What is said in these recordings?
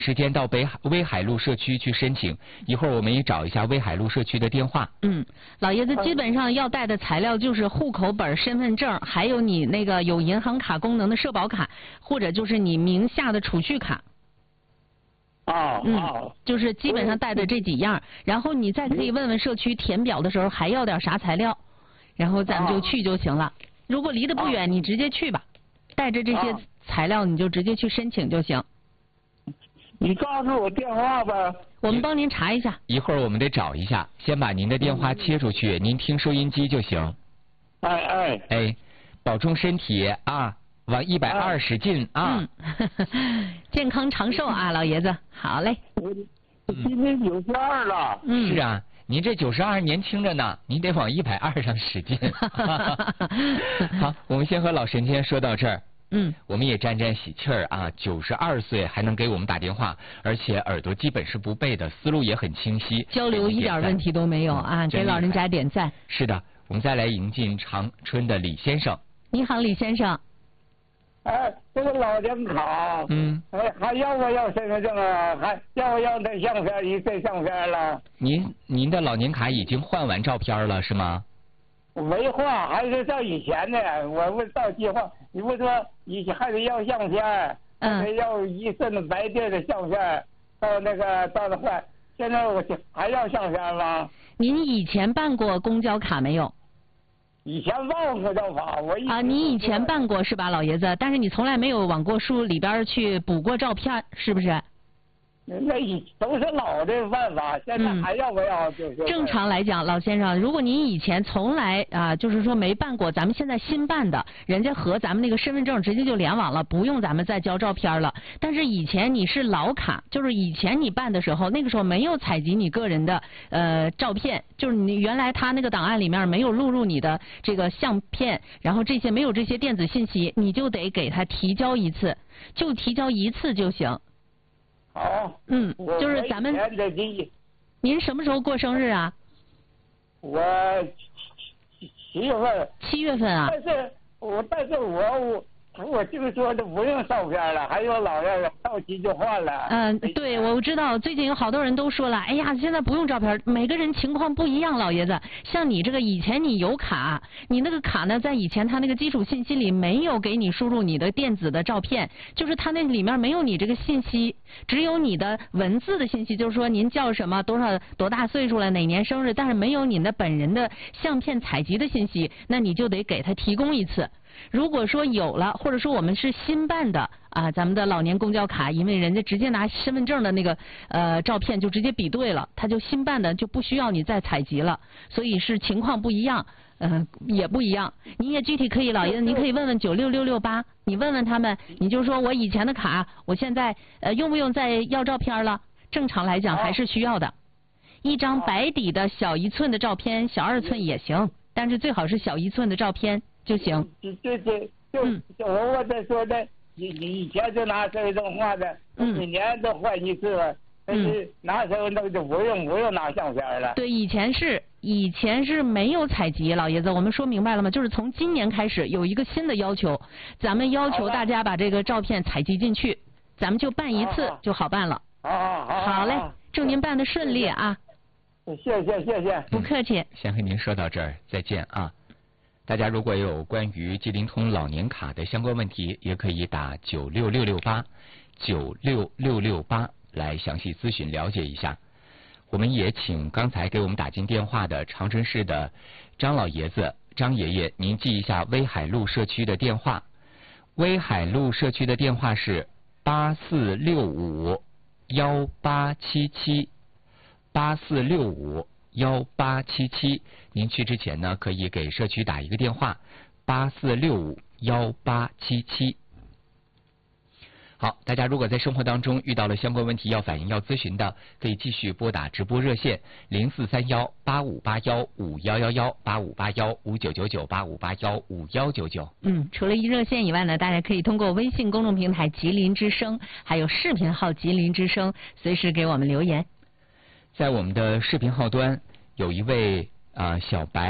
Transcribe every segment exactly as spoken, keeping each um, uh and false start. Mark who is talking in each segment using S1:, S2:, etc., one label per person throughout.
S1: 时间到北海威海路社区去申请，一会儿我们也找一下威海路社区的电话。
S2: 嗯，老爷子基本上要带的材料就是户口本、身份证，还有你那个有银行卡功能的社保卡，或者就是你名下的储蓄卡。
S3: 啊
S2: 嗯，
S3: 啊，
S2: 就是基本上带的这几样，然后你再可以问问社区填表的时候还要点啥材料，然后咱们就去就行了。如果离得不远，你直接去吧，带着这些材料你就直接去申请就行。
S3: 你告诉我电话吧。
S2: 我们帮您查一下。
S1: 一会儿我们得找一下，先把您的电话切出去，您听收音机就行。
S3: 哎哎
S1: 哎，保重身体啊，往一百二使劲啊。
S2: 嗯，健康长寿啊，老爷子，好嘞。
S3: 我今年九十二了。
S2: 嗯，
S1: 是啊，您这九十二年轻着呢，您得往一百二上使劲。好，我们先和老神仙说到这儿。
S2: 嗯，
S1: 我们也沾沾喜气儿啊！九十二岁还能给我们打电话，而且耳朵基本是不背的，思路也很清晰，
S2: 交流一点问题都没有啊！给老人家点赞。
S1: 是的，我们再来迎进长春的李先生。
S2: 你好，李先生。
S3: 哎，这个老年卡，
S1: 嗯，
S3: 哎，还要不要身份证啊？还要不要那相片？一对相片了？
S1: 您您的老年卡已经换完照片了是吗？
S3: 我没换，还是照以前的。我不照计划，你不说以前还得要相片，
S2: 嗯，
S3: 还得要一身的白地的相片，到那个到那换。现在我还要相片吗？
S2: 您以前办过公交卡没有？
S3: 以前办过公交卡，我
S2: 啊，你以前办过是吧，老爷子？但是你从来没有往过书里边去补过照片，是不是？
S3: 那以都是老的办法，现在还要不要？就是
S2: 正常来讲，老先生，如果您以前从来啊，就是说没办过，咱们现在新办的，人家和咱们那个身份证直接就联网了，不用咱们再交照片了。但是以前你是老卡，就是以前你办的时候，那个时候没有采集你个人的呃照片，就是你原来他那个档案里面没有录入你的这个相片，然后这些没有这些电子信息，你就得给他提交一次，就提交一次就行。
S3: 好，
S2: 嗯，就是咱们，您什么时候过生日啊？
S3: 我七七月份。
S2: 七月份啊？
S3: 但是我但是我我我就是说的不用照片了，还有老人到期就换了。
S2: 嗯，对，我知道，最近有好多人都说了，哎呀，现在不用照片，每个人情况不一样，老爷子。像你这个以前你有卡，你那个卡呢，在以前他那个基础信息里没有给你输入你的电子的照片，就是他那里面没有你这个信息，只有你的文字的信息，就是说您叫什么，多少多大岁数了，哪年生日，但是没有你的本人的相片采集的信息，那你就得给他提供一次。如果说有了，或者说我们是新办的啊，咱们的老年公交卡，因为人家直接拿身份证的那个呃照片就直接比对了，他就新办的就不需要你再采集了，所以是情况不一样，嗯、呃，也不一样。你也具体可以，老爷子，您可以问问九六六六八，你问问他们，你就说我以前的卡，我现在呃用不用再要照片了？正常来讲还是需要的，一张白底的小一寸的照片，小二寸也行，但是最好是小一寸的照片就行。
S3: 就就就就就我我在说的，你你以前就拿身份证换的，每年都换一次了，但是拿身份证就不用不用拿相片了。
S2: 对，以前是以前是没有采集，老爷子，我们说明白了吗？就是从今年开始有一个新的要求，咱们要求大家把这个照片采集进去，咱们就办一次就好办了。
S3: 好好好。
S2: 好嘞，祝您办得顺利啊！
S3: 谢谢谢谢，
S2: 不客气。
S1: 先和您说到这儿，再见啊！大家如果有关于吉林通老年卡的相关问题，也可以打九六六六八九六六六八来详细咨询了解一下。我们也请刚才给我们打进电话的长春市的张老爷子、张爷爷，您记一下威海路社区的电话。威海路社区的电话是八四六五幺八七七八四六五。幺八七七，您去之前呢，可以给社区打一个电话，八四六五幺八七七。好，大家如果在生活当中遇到了相关问题要反映、要咨询的，可以继续拨打直播热线零四三幺八五八幺五幺幺幺八五八幺五九九九八五八幺五幺九九。
S2: 嗯，除了热线以外呢，大家可以通过微信公众平台吉林之声，还有视频号吉林之声，随时给我们留言。
S1: 在我们的视频号端，有一位啊、呃、小白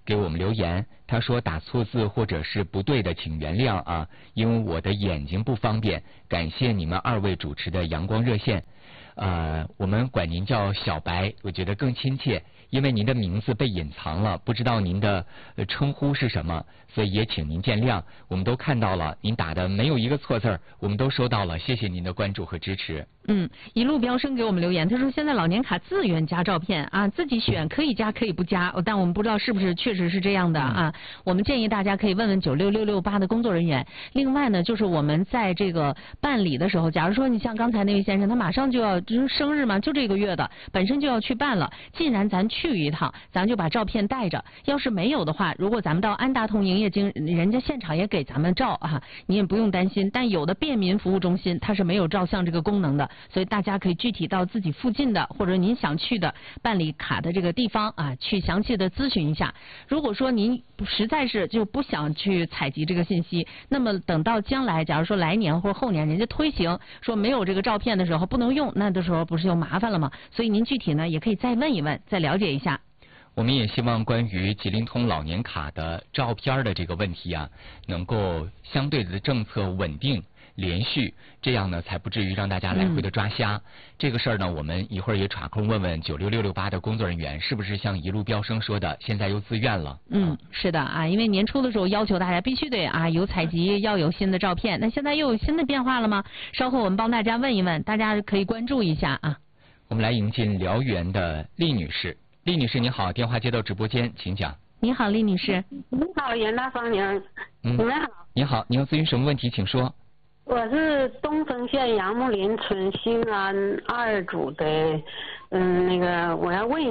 S1: 给我们留言，他说打错字或者是不对的请原谅啊，因为我的眼睛不方便。感谢你们二位主持的阳光热线。呃，我们管您叫小白，我觉得更亲切，因为您的名字被隐藏了，不知道您的呃称呼是什么，所以也请您见谅。我们都看到了，您打的没有一个错字儿，我们都收到了，谢谢您的关注和支持。
S2: 嗯，一路飙升给我们留言，他说现在老年卡自愿加照片啊，自己选可以加可以不加，但我们不知道是不是确实是这样的啊。我们建议大家可以问问九六六六八的工作人员。另外呢，就是我们在这个办理的时候，假如说你像刚才那位先生，他马上就要就是生日嘛，就这个月的，本身就要去办了，既然咱去一趟，咱就把照片带着。要是没有的话，如果咱们到安大通营业经，人家现场也给咱们照啊，你也不用担心。但有的便民服务中心它是没有照相这个功能的。所以大家可以具体到自己附近的或者您想去的办理卡的这个地方啊，去详细的咨询一下。如果说您实在是就不想去采集这个信息，那么等到将来，假如说来年或者后年人家推行说没有这个照片的时候不能用，那的时候不是就麻烦了吗？所以您具体呢也可以再问一问，再了解一下。
S1: 我们也希望关于吉林通老年卡的照片的这个问题啊，能够相对的政策稳定连续，这样呢才不至于让大家来回的抓瞎。嗯、这个事儿呢，我们一会儿也插空问问九六六六八的工作人员，是不是像一路飙升说的，现在又自愿了？
S2: 嗯，是的啊，因为年初的时候要求大家必须得啊有采集，要有新的照片，那现在又有新的变化了吗？稍后我们帮大家问一问，大家可以关注一下啊。
S1: 我们来迎进辽源的厉女士，厉女士你好，电话接到直播间，请讲。
S2: 你好，厉女士。
S4: 你好，袁大芳娘。
S1: 嗯，
S4: 你们好。
S1: 你好，你要咨询什么问题，请说。
S4: 我是东丰县杨木林村兴安二组的，嗯，那个我要问